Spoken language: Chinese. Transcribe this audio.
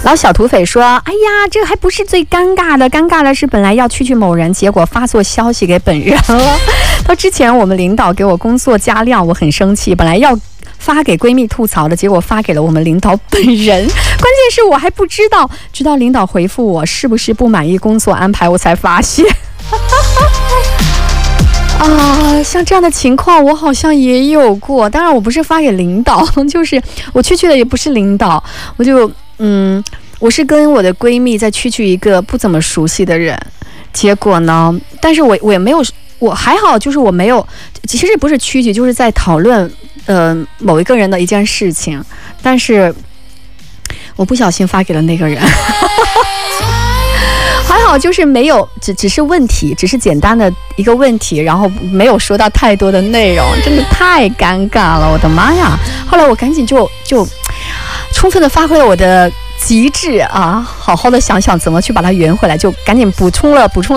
然后小土匪说：“哎呀，这还不是最尴尬的，尴尬的是本来要去某人，结果发错消息给本人了。到之前我们领导给我工作加量，我很生气，本来要发给闺蜜吐槽的，结果发给了我们领导本人。关键是我还不知道，直到领导回复我是不是不满意工作安排，我才发现。啊，像这样的情况我好像也有过，当然我不是发给领导，就是我去的也不是领导，我是跟我的闺蜜在去一个不怎么熟悉的人，结果呢，但是我也没有，我还好，就是我没有，其实不是去，就是在讨论某一个人的一件事情，但是我不小心发给了那个人。还好就是没有，只是问题，只是简单的一个问题，然后没有说到太多的内容，真的太尴尬了，我的妈呀！后来我赶紧就充分的发挥了我的极致啊，好好的想想怎么去把它圆回来，就赶紧补充了